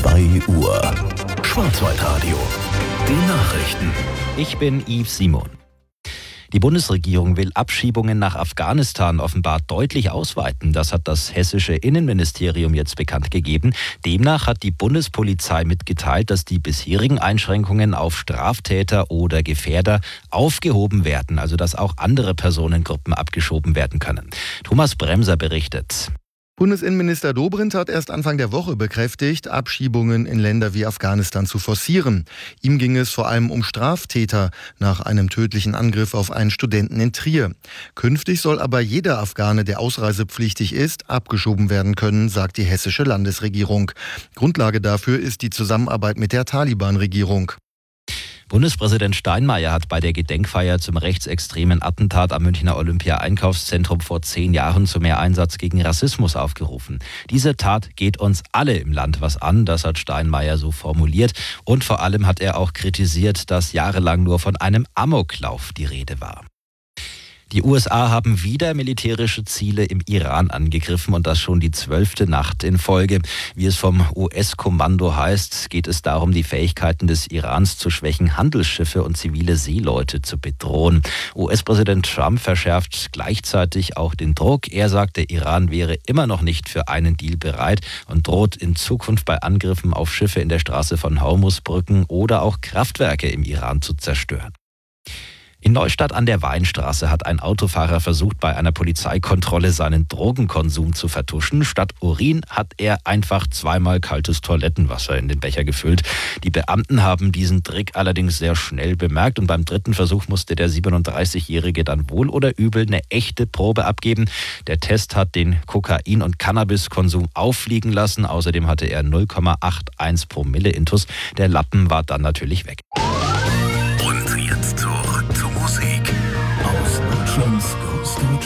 2 Uhr. Schwarzwaldradio. Die Nachrichten. Ich bin Yves Simon. Die Bundesregierung will Abschiebungen nach Afghanistan offenbar deutlich ausweiten. Das hat das hessische Innenministerium jetzt bekannt gegeben. Demnach hat die Bundespolizei mitgeteilt, dass die bisherigen Einschränkungen auf Straftäter oder Gefährder aufgehoben werden, also dass auch andere Personengruppen abgeschoben werden können. Thomas Bremser berichtet. Bundesinnenminister Dobrindt hat erst Anfang der Woche bekräftigt, Abschiebungen in Länder wie Afghanistan zu forcieren. Ihm ging es vor allem um Straftäter nach einem tödlichen Angriff auf einen Studenten in Trier. Künftig soll aber jeder Afghane, der ausreisepflichtig ist, abgeschoben werden können, sagt die hessische Landesregierung. Grundlage dafür ist die Zusammenarbeit mit der Taliban-Regierung. Bundespräsident Steinmeier hat bei der Gedenkfeier zum rechtsextremen Attentat am Münchner Olympia-Einkaufszentrum vor 10 Jahren zu mehr Einsatz gegen Rassismus aufgerufen. Diese Tat geht uns alle im Land was an, das hat Steinmeier so formuliert. Und vor allem hat er auch kritisiert, dass jahrelang nur von einem Amoklauf die Rede war. Die USA haben wieder militärische Ziele im Iran angegriffen und das schon die 12. Nacht in Folge. Wie es vom US-Kommando heißt, geht es darum, die Fähigkeiten des Irans zu schwächen, Handelsschiffe und zivile Seeleute zu bedrohen. US-Präsident Trump verschärft gleichzeitig auch den Druck. Er sagt, der Iran wäre immer noch nicht für einen Deal bereit und droht in Zukunft bei Angriffen auf Schiffe in der Straße von Hormuzbrücken oder auch Kraftwerke im Iran zu zerstören. In Neustadt an der Weinstraße hat ein Autofahrer versucht, bei einer Polizeikontrolle seinen Drogenkonsum zu vertuschen. Statt Urin hat er einfach 2-mal kaltes Toilettenwasser in den Becher gefüllt. Die Beamten haben diesen Trick allerdings sehr schnell bemerkt und beim 3. Versuch musste der 37-Jährige dann wohl oder übel eine echte Probe abgeben. Der Test hat den Kokain- und Cannabiskonsum auffliegen lassen. Außerdem hatte er 0,81 Promille Intus. Der Lappen war dann natürlich weg.